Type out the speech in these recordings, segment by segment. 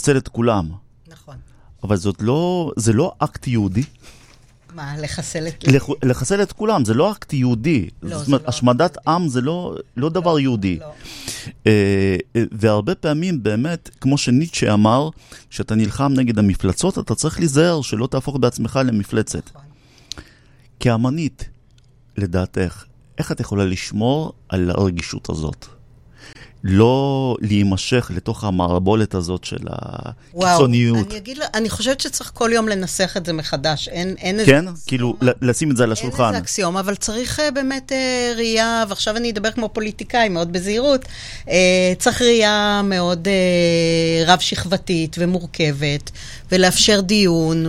לפצל את כולם. נכון. אבל זה לא אקט יהודי. מה, לחסל את... לחסל את כולם, זה לא אקט יהודי. זאת אומרת, השמדת עם זה לא דבר יהודי. והרבה פעמים באמת, כמו שניטשה אמר, כשאתה נלחם נגד המפלצות, אתה צריך להיזהר שלא תהפוך בעצמך למפלצת. כאמנית, לדעתך, איך את יכולה לשמור על הרגישות הזאת? לא להימשך לתוך המערבולת הזאת של הקיצוניות. וואו, אני חושבת שצריך כל יום לנסח את זה מחדש. אין כן? כאילו, לשים את זה על השולחן. אין איזה אקסיום, אבל צריך באמת ראייה, ועכשיו אני אדבר כמו פוליטיקאי, מאוד בזהירות, צריך ראייה מאוד רב-שכבתית ומורכבת, ולאפשר דיון,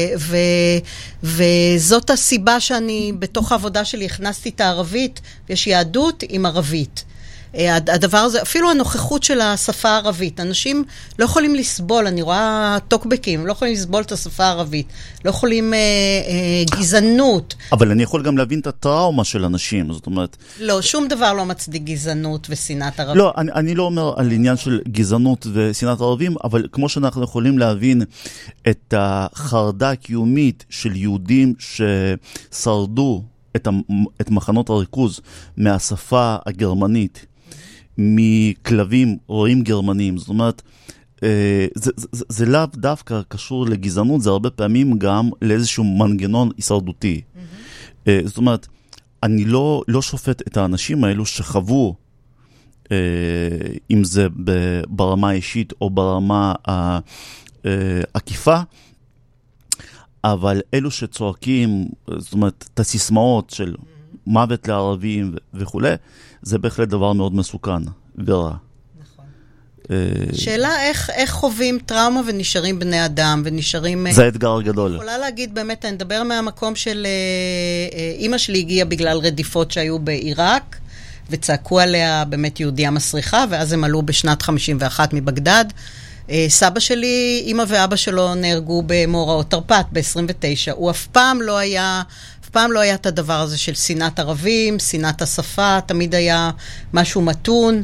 וזאת הסיבה שאני בתוך העבודה שלי הכנסתי את הערבית, ויש יהדות עם ערבית. הדבר הזה, אפילו הנוכחות של השפה הערבית, אנשים לא יכולים לסבול, אני רואה טוקבקים, לא יכולים לסבול את השפה הערבית, לא יכולים גזענות. אבל אני יכול גם להבין את הטראומה של אנשים, זאת אומרת... לא, שום דבר לא מצדיק גזענות ושנאת ערבים. לא, אני לא אומר על עניין של גזענות ושנאת ערבים, אבל כמו שאנחנו יכולים להבין את החרדה הקיומית של יהודים ששרדו את מחנות הריכוז מהשפה הגרמנית, מכלבים רועים גרמנים, זאת אומרת, זה לאו דווקא קשור לגזענות, זה הרבה פעמים גם לאיזשהו מנגנון הישרדותי. זאת אומרת, אני לא שופט את האנשים האלו שחוו, אם זה ברמה האישית או ברמה העקיפה, אבל אלו שצועקים, זאת אומרת, את הסיסמאות של מוות לערבים וכו', זה בהחלט דבר מאוד מסוכן ורע. נכון. שאלה איך חווים טראומה ונשארים בני אדם, ונשארים... זה האתגר הגדול. אני יכולה להגיד באמת, אני מדבר מהמקום של... אמא שלי הגיעה בגלל רדיפות שהיו בעיראק, וצעקו עליה באמת יהודיה מסריחה, ואז הם עלו בשנת 51 מבגדד. סבא שלי, אמא ואבא שלו נהרגו במאורעות תרפ"ט ב-29. הוא אף פעם לא היה את הדבר הזה של שנאת ערבים, שנאת השפה, תמיד היה משהו מתון.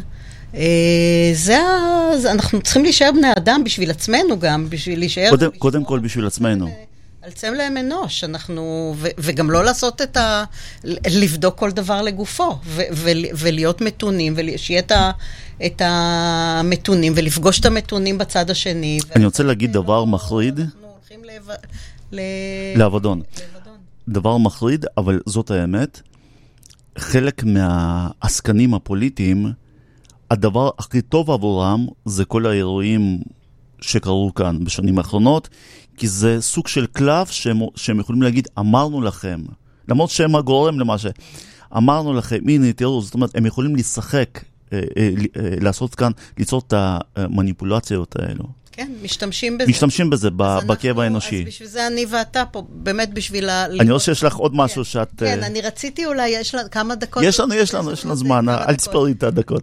אנחנו צריכים להישאר בני אדם בשביל עצמנו גם, בשביל להישאר... קודם כל בשביל עצמנו. על צלם אנוש, וגם לא לעשות לבדוק כל דבר לגופו, ולהיות מתונים, ושיהיה את המתונים, ולפגוש את המתונים בצד השני. אני רוצה להגיד דבר מחריד. אנחנו הולכים לעבודון. דבר מחריד, אבל זאת האמת. חלק מהעסקנים הפוליטיים, הדבר הכי טוב עבורם, זה כל האירועים שקרו כאן בשנים האחרונות, כי זה סוג של קלף שהם יכולים להגיד, אמרנו לכם, למרות שהם הגורם למה אמרנו לכם, הנה תראו, זאת אומרת, הם יכולים לשחק, לעשות כאן, ליצור את המניפולציות האלו. כן, משתמשים בזה. משתמשים בזה בכאב האנושי. אז בשביל זה אני ואתה פה, באמת בשביל... אני רואה שיש לך עוד משהו שאת... כן, אני רציתי אולי, יש לנו כמה דקות. יש לנו זמן, אל תספרי את הדקות.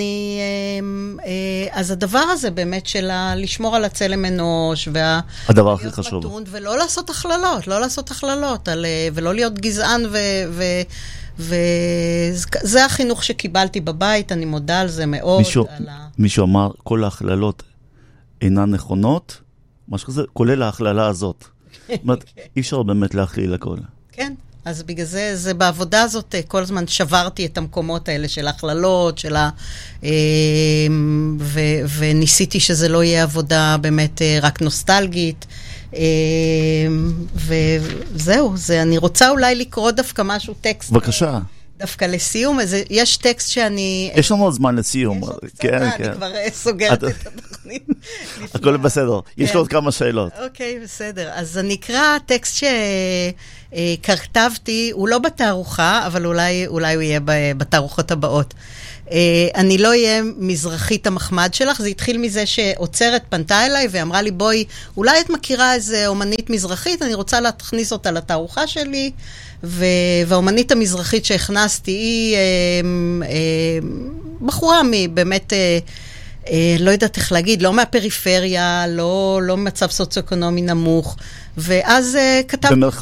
אז הדבר הזה באמת של לשמור על הצלם אנוש, הדבר הכי חשוב. ולא לעשות הכללות, ולא להיות גזען וזה החינוך שקיבלתי בבית, אני מודה על זה מאוד. מישהו אמר, כל ההכללות אינן נכונות, משהו כזה, כולל ההכללה הזאת. זאת אומרת, אי אפשר באמת להכליל הכל. כן, אז בגלל זה בעבודה הזאת כל הזמן שברתי את המקומות האלה של ההכללות, וניסיתי שזה לא יהיה עבודה באמת רק נוסטלגית. וזהו, אני רוצה אולי לקרוא דווקא משהו, טקסט. בבקשה. דווקא לסיום, יש טקסט שאני... יש לנו זמן לסיום. אני כבר סוגרת את התוכנית. הכל בסדר. יש לו עוד כמה שאלות. אוקיי, בסדר. אז אני אקרא טקסט שכתבתי, הוא לא בתערוכה, אבל אולי הוא יהיה בתערוכות הבאות. אני לא אהיה מזרחית המחמד שלך, זה התחיל מזה שעוצרת פנתה אליי ואמרה לי, בואי, אולי את מכירה איזה אומנית מזרחית, אני רוצה להכניס אותה לתערוכה שלי, והאומנית המזרחית שהכנסתי היא בחורה באמת, לא יודעת איך להגיד, לא מהפריפריה, לא מצב סוציו-אקונומי נמוך, ואז כתבתי... במרכאות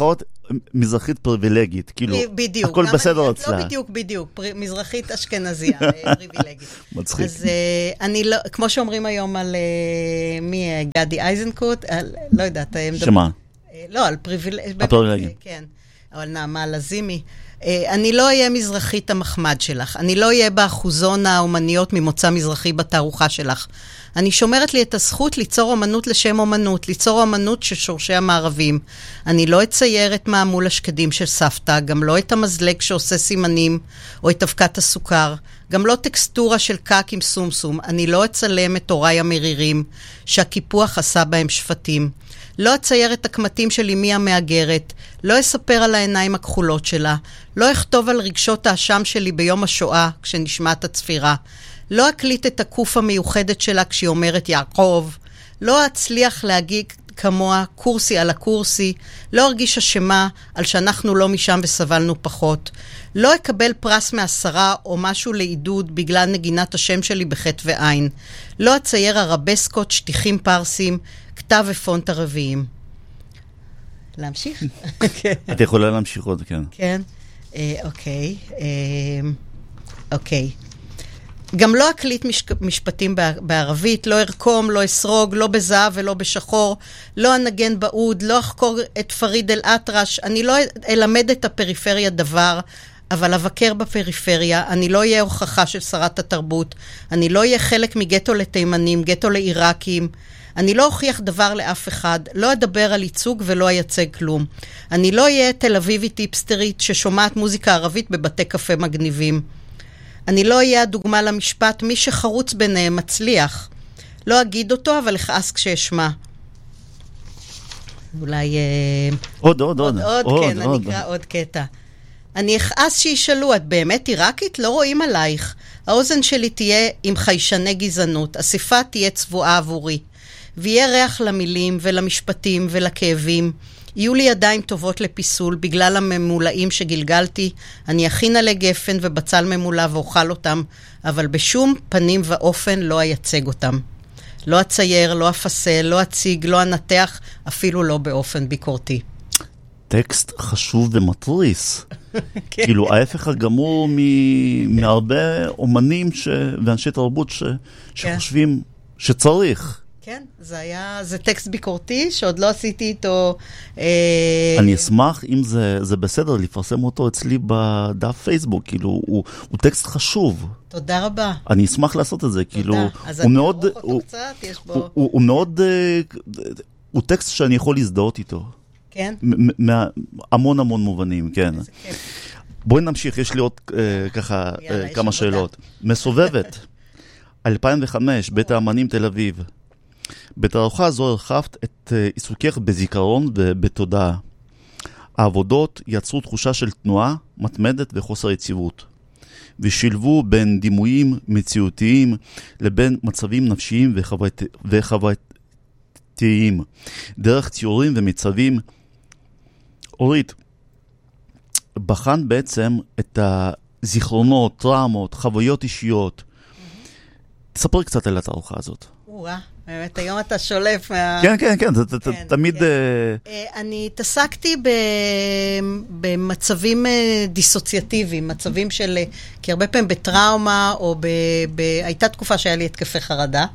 מזרחית פריבילגית, כאילו, בדיוק, הכל בסדר אצלה. לא בדיוק, מזרחית אשכנזייה, פריבילגית. מצחיק. אז אני לא, כמו שאומרים היום על מי, גדי איזנקוט, לא יודעת, שמה? לא, על פריבילגית. הפריבילגית. כן, אבל נעמה לזימי. אני לא אהיה מזרחית המחמד שלך, אני לא אהיה באחוזון האומניות ממוצא מזרחי בתערוכה שלך. אני שומרת לי את הזכות ליצור אומנות לשם אומנות, ליצור אומנות ששורשי המערבים. אני לא אצייר את מעמול השקדים של סבתא, גם לא את המזלג שעושה סימנים, או את אבקת הסוכר, גם לא טקסטורה של קק עם סומסום. אני לא אצלם את הוריי המרירים, שהקיפוח עשה בהם שפטים. לא אצייר את הקמטים של אמי המאגרת, לא אספר על העיניים הכחולות שלה, לא אכתוב על רגשות האשם שלי ביום השואה כשנשמעת הצפירה, לא אקליט את הקוף המיוחדת שלה כשהיא אומרת יעקב, לא אצליח להגיד כמוה קורסי על הקורסי, לא ארגיש אשמה על שאנחנו לא משם וסבלנו פחות, לא אקבל פרס מהשרה או משהו לעידוד בגלל נגינת השם שלי בחטא ועין, לא אצייר ערבסקות, שטיחים פרסים, כתב ופונט ערביים. להמשיך? את יכולה להמשיך עוד, כן. כן, אוקיי. אוקיי. גם לא אקליט משפטים בערבית, לא ארקום, לא אסרוג, לא בזהב ולא בשחור, לא אנגן בעוד, לא אחקור את פריד אל-אטרש, אני לא אלמד את הפריפריה דבר, אבל אבקר בפריפריה, אני לא אהיה הוכחה של שרת התרבות, אני לא אהיה חלק מגטו לתימנים, גטו לעיראקים, אני לא אוכיח דבר לאף אחד, לא אדבר על ייצוג ולא אייצג כלום. אני לא אהיה תל אביבית היפסטרית ששומעת מוזיקה ערבית בבתי קפה מגניבים. אני לא אהיה הדוגמה למשפט, מי שחרוץ ביניהם מצליח. לא אגיד אותו, אבל אכעס כשאשמע. אולי... עוד, כן, אני אקרא עוד קטע. אני אכעס שישאלו, את באמת עיראקית? לא רואים עלייך. האוזן שלי תהיה עם חיישני גזענות, השפה תהיה צבועה עבורי. ויהיה ריח למילים ולמשפטים ולכאבים. יהיו לי ידיים טובות לפיסול בגלל הממולאים שגלגלתי. אני אכין עלי גפן ובצל ממולה ואוכל אותם, אבל בשום פנים ואופן לא אייצג אותם. לא אצייר, לא אפסל, לא אציג, לא אנתח, אפילו לא באופן ביקורתי. טקסט חשוב ומטריס. כאילו, ההפך הגמור מהרבה אומנים ואנשי תרבות שחושבים שצריך. כן, זה טקסט ביקורתי שעוד לא עשיתי איתו... אני אשמח אם זה בסדר לפרסם אותו אצלי בדף פייסבוק, כאילו הוא טקסט חשוב. תודה רבה. אני אשמח לעשות את זה, כאילו הוא מאוד... הוא מאוד... הוא טקסט שאני יכול להזדהות איתו. כן? המון מובנים, כן. בואי נמשיך, יש לי עוד ככה כמה שאלות. מסובבת, 2005, בית האמנים תל אביב. בתערוכה זו הרחבת את עיסוקך בזיכרון ובתודעה. העבודות יצרו תחושה של תנועה, מתמדת וחוסר יציבות, ושילבו בין דימויים מציאותיים לבין מצבים נפשיים וחווייתיים, דרך ציורים ומצבים. אורית, בחן בעצם את הזיכרונות, טראומות, חוויות אישיות. תספר קצת על התערוכה הזאת. באמת, היום אתה שולף מה... כן, תמיד... אני התעסקתי במצבים דיסוציאטיביים, מצבים של... כי הרבה פעמים בטראומה, או הייתה תקופה שהיה לי התקפי חרדה,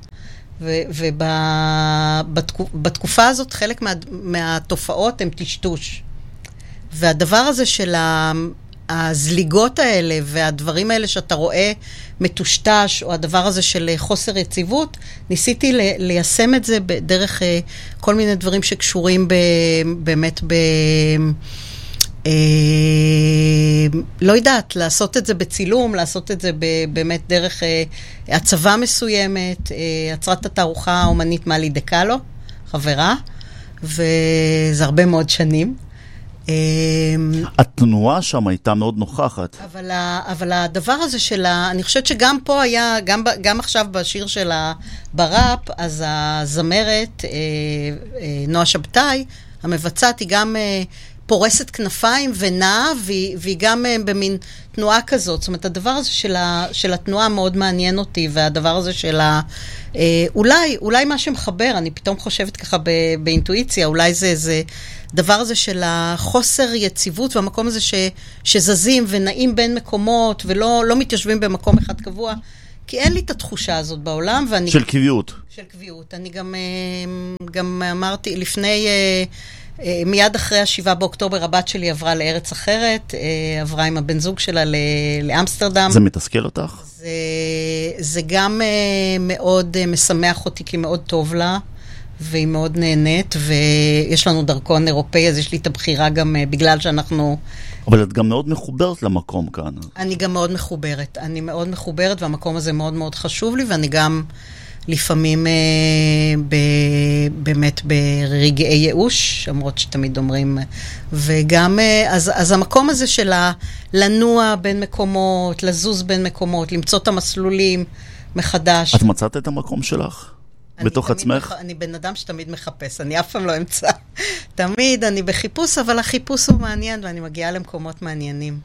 ובתקופה הזאת חלק מהתופעות הם טשטוש. והדבר הזה של הזליגות האלה והדברים האלה שאתה רואה מטושטש, או הדבר הזה של חוסר יציבות, ניסיתי ליישם את זה בדרך כל מיני דברים שקשורים באמת לא יודעת, לעשות את זה בצילום, לעשות את זה באמת דרך הצבה מסוימת. עצרת התערוכה האומנית מאלי דקלו, חברה, וזה הרבה מאוד שנים. התנועה שם הייתה מאוד נוכחת. אבל הדבר הזה אני חושבת שגם פה היה, גם עכשיו בשיר של בראפ, אז הזמרת, נועה שבתאי, המבצעת, היא גם פורסת כנפיים ונעה, והיא גם במין תנועה כזאת. זאת אומרת, הדבר הזה של התנועה מאוד מעניין אותי, והדבר הזה של אולי מה שמחבר, אני פתאום חושבת ככה באינטואיציה, אולי זה דבר הזה של החוסר יציבות, והמקום הזה שזזים ונעים בין מקומות, ולא מתיישבים במקום אחד קבוע, כי אין לי את התחושה הזאת בעולם, ואני... של קביעות. של קביעות. אני גם אמרתי, לפני... מיד אחרי 7 באוקטובר, הבת שלי עברה לארץ אחרת, עברה עם הבן זוג שלה לאמסטרדם. זה מתסכל אותך? זה גם מאוד משמח אותי, כי מאוד טוב לה, והיא מאוד נהנית, ויש לנו דרכון אירופאי, אז יש לי את הבחירה גם בגלל שאנחנו... אבל את גם מאוד מחוברת למקום כאן. אני גם מאוד מחוברת. אני מאוד מחוברת, והמקום הזה מאוד מאוד חשוב לי, ואני גם... לפעמים באמת ברגעי ייאוש, למרות שתמיד אומרים, וגם, אז המקום הזה של לנוע בין מקומות, לזוז בין מקומות, למצוא את המסלולים מחדש. את מצאת את המקום שלך? בתוך עצמך? אני בן אדם שתמיד מחפש, אני אף פעם לא אמצא. תמיד אני בחיפוש, אבל החיפוש הוא מעניין, ואני מגיעה למקומות מעניינים.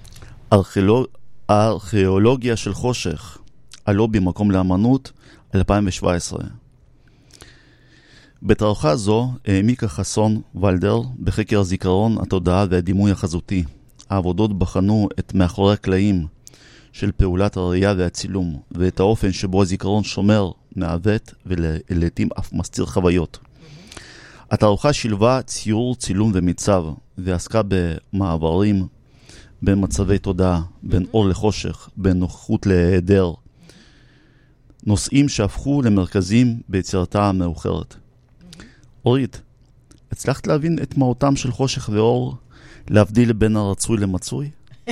הארכיאולוגיה של חושך, הלובי מקום לאמנות, 2017. בתערוכה זו העמיקה חסון ולדר בחקר הזיכרון, התודעה והדימוי החזותי. העבודות בחנו את מאחורי הקלעים של פעולת הראייה והצילום, ואת האופן שבו הזיכרון שומר, מעוות ולעתים אף מסתיר חוויות. התערוכה שילבה ציור, צילום ומיצב, ועסקה במעברים, בין מצבי תודעה, בין אור לחושך, בין נוכחות להיעדר, נושאים שהפכו למרכזים ביצירתה המאוחרת. אורית, הצלחת להבין את מהותם של חושך ואור, להבדיל בין הרצוי למצוי?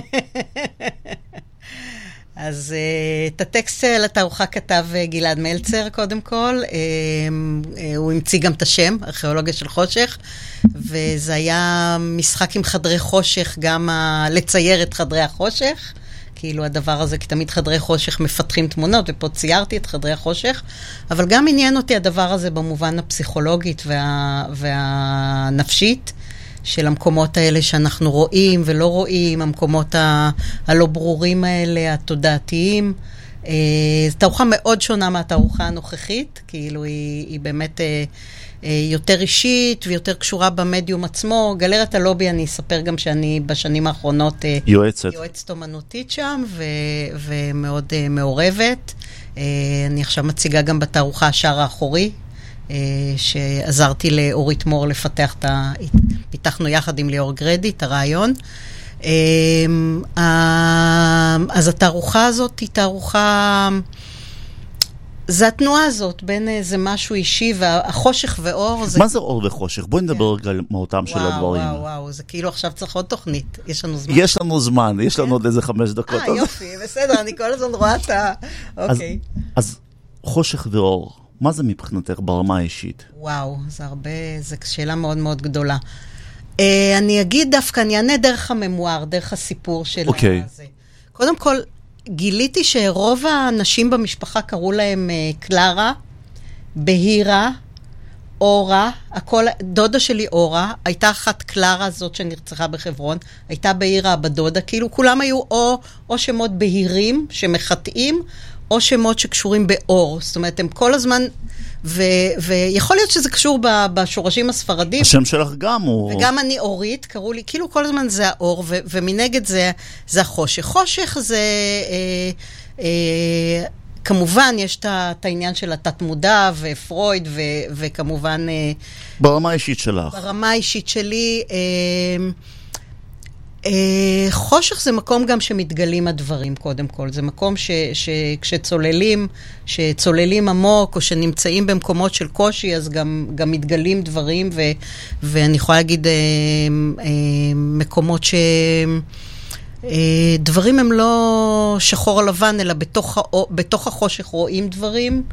אז את הטקסט לתערוכה כתב גלעד מלצר קודם כל, הוא המציא גם את השם, ארכיאולוגיה של חושך, וזה היה משחק עם חדרי חושך, גם לצייר את חדרי החושך, כאילו הדבר הזה, כי תמיד חדרי חושך מפתחים תמונות, ופה ציירתי את חדרי החושך, אבל גם עניין אותי הדבר הזה במובן הפסיכולוגית והנפשית, של המקומות האלה שאנחנו רואים ולא רואים, המקומות הלא ברורים האלה, התודעתיים. זו תערוכה מאוד שונה מהתערוכה הנוכחית, כאילו היא באמת יותר אישית ויותר קשורה במדיום עצמו. גלריית הלובי, אני אספר גם שאני בשנים האחרונות יועצת אומנותית שם, ומאוד מעורבת. אני עכשיו מציגה גם בתערוכה השער האחורי, שעזרתי לאורית מור לפתח פיתחנו יחד עם ליאור גרדי את הרעיון. אז התערוכה הזאת היא תערוכה, זה התנועה הזאת בין איזה משהו אישי, והחושך ואור זה... מה זה אור וחושך? בואי נדבר רגע על מהותם של הדברים. וואו, זה כאילו עכשיו צריך עוד תוכנית. יש לנו זמן. יש לנו עוד איזה 5 דקות. יופי, בסדר, אני כל הזמן רואה את אוקיי. אז חושך ואור, מה זה מבחינתך ברמה האישית? וואו, זו שאלה מאוד מאוד גדולה. אני אגיד דווקא, אני אענה דרך הממואר, דרך הסיפור של זה. קודם כל, גיליתי שרוב האנשים במשפחה קראו להם קלרה, בהירה, אורה, דודה שלי אורה, הייתה אחת קלרה הזאת שנרצחה בחברון, הייתה בהירה בדודה, כאילו כולם היו או שמות בהירים שמחטאים, או שמות שקשורים באור. זאת אומרת, הם כל הזמן, ויכול להיות שזה קשור בשורשים הספרדים. השם שלך גם הוא... וגם אני אורית, קראו לי, כאילו כל הזמן זה האור, ומנגד זה החושך. חושך זה, כמובן, יש את העניין של התת-מודע, ופרויד, וכמובן... ברמה האישית שלך. ברמה האישית שלי... חושך זה מקום גם שמתגלים הדברים קודם כל, זה מקום שצוללים עמוק או שנמצאים במקומות של קושי, אז גם מתגלים דברים, ואני יכולה להגיד מקומות דברים הם לא שחור לבן, אלא בתוך החושך רואים דברים.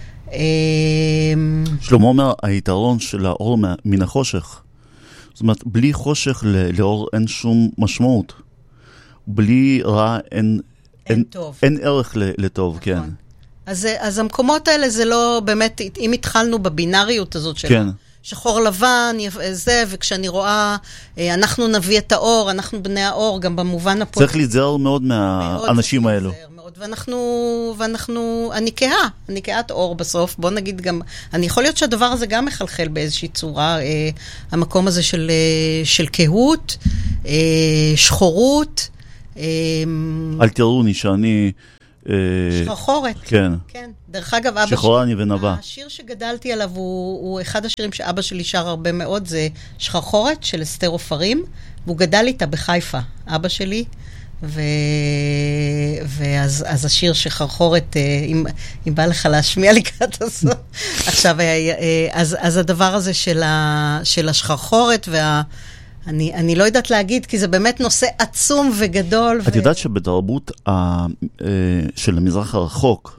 שלמה אומר, היתרון של האור מן החושך, זאת אומרת, בלי חושך לאור אין שום משמעות. בלי רע אין ערך לטוב, נכון. כן. אז המקומות האלה זה לא באמת, אם התחלנו בבינאריות הזאת שחור לבן, זה, וכשאני רואה, אנחנו נביא את האור, אנחנו בני האור, גם במובן הפוליטי. צריך להיזהר מאוד מהאנשים האלו. אני כהת אור בסוף, בוא נגיד גם, אני יכול להיות שהדבר הזה גם מחלחל באיזושהי צורה, המקום הזה של כהות, שחורות. אל תראוני שאני... שחורת. כן. כן. דרך אגב, אבא שחורה אני ונבא. השיר שגדלתי עליו הוא אחד השירים שאבא שלי שר הרבה מאוד, זה שחרחורת של אסתר עופרים, והוא גדל איתה בחיפה, אבא שלי, ואז השיר שחרחורת, אם בא לך להשמיע לקראת הסוף. עכשיו, אז הדבר הזה של השחרחורת אני לא יודעת להגיד, כי זה באמת נושא עצום וגדול. את יודעת שבתרבות של המזרח הרחוק,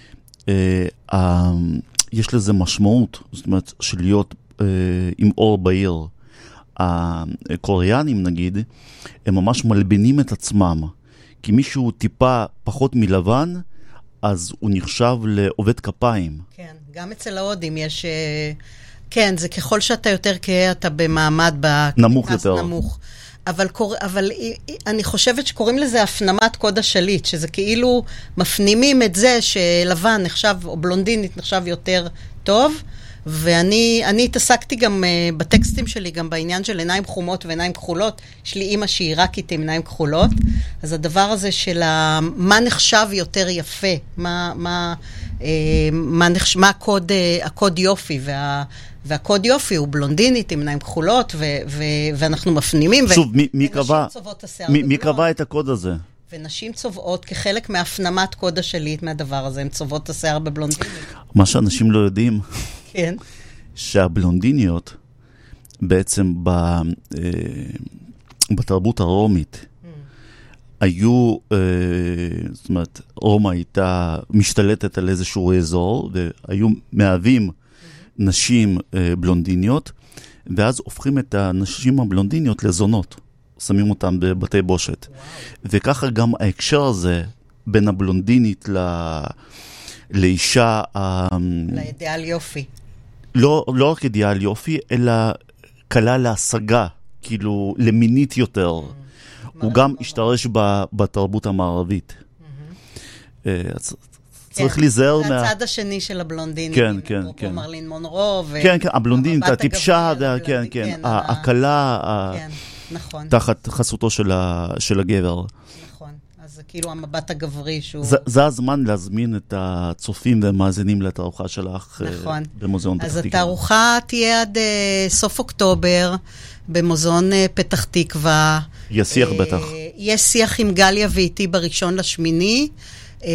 יש לזה משמעות, זאת אומרת, של להיות עם אור בעיר. הקוריאנים, נגיד, הם ממש מלבנים את עצמם, כי מישהו טיפה פחות מלבן, אז הוא נחשב לעובד כפיים. כן, גם אצל ההודים יש... כן, זה ככל שאתה יותר כהה, אתה במעמד נמוך יותר. נמוך. אבל אני חושבת שקוראים לזה הפנמת קוד השליט, שזה כאילו מפנימים את זה שלבן נחשב, או בלונדינית נחשב יותר טוב, ואני התעסקתי גם בטקסטים שלי, גם בעניין של עיניים חומות ועיניים כחולות. יש לי אמא שהיא עיראקית עם עיניים כחולות, אז הדבר הזה של מה נחשב יותר יפה, מה הקוד יופי, והקוד יופי הוא בלונדינית עם עיניים כחולות, ואנחנו מפנימים. שוב, מי קבע את הקוד הזה? ונשים צובעות כחלק מהפנמת קוד השליט מהדבר הזה, הן צובעות את השיער בבלונדינית. מה שאנשים לא יודעים, כן. שהבלונדיניות בעצם בתרבות הרומית היו, זאת אומרת, רומא הייתה משתלטת על איזשהו אזור, והיו מהווים נשים בלונדיניות, ואז הופכים את הנשים הבלונדיניות לזונות. שמים אותם בבתי בושת. וככה גם ההקשר הזה בין הבלונדינית לאישה... לאידיאל יופי. לא רק אידיאל יופי, אלא קלה להשגה, כאילו למינית יותר. הוא גם השתרש בתרבות המערבית. צריך להיזהר זה הצד השני של הבלונדינית. כן, כן, כן. מרלין מונרו. כן, כן, הבלונדינית, הטיפשה, כן, כן, הקלה, נכון. תחת חסותו של הגבר. נכון. אז זה כאילו המבט הגברי שהוא... זה הזמן להזמין את הצופים והמאזינים לתערוכה שלך במוזיאון פתח תקווה. אז התערוכה תהיה עד סוף אוקטובר במוזיאון פתח תקווה. יש שיח בטח. יש שיח עם גליה ואיתי ב1/8,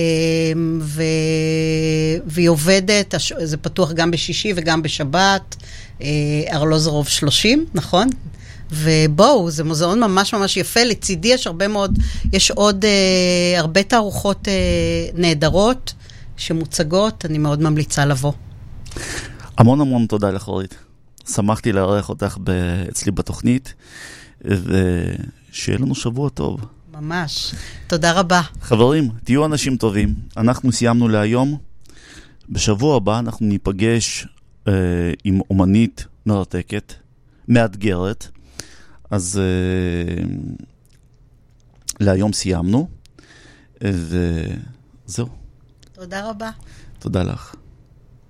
והיא עובדת, זה פתוח גם בשישי וגם בשבת, ארלוזורוב 30, נכון? ובואו, זה מוזיאון ממש ממש יפה, לצידי יש עוד הרבה תערוכות נהדרות שמוצגות, אני מאוד ממליצה לבוא. המון תודה לך אורית, שמחתי לארח אותך אצלי בתוכנית, ושיהיה לנו שבוע טוב. ממש, תודה רבה. חברים, תהיו אנשים טובים, אנחנו סיימנו להיום, בשבוע הבא אנחנו ניפגש עם אומנית מרתקת, מאתגרת, אז להיום סיימנו, וזהו. תודה רבה. תודה לך.